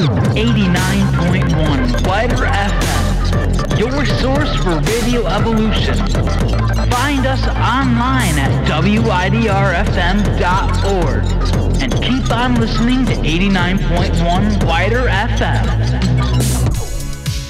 89.1 Wider FM, your source for radio evolution. Find us online at widrfm.org and keep on listening to 89.1 Wider FM.